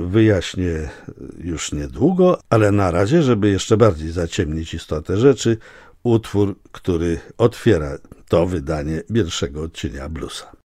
wyjaśnię już niedługo, ale na razie, żeby jeszcze bardziej zaciemnić istotę rzeczy, utwór, który otwiera to wydanie pierwszego odcienia bluesa.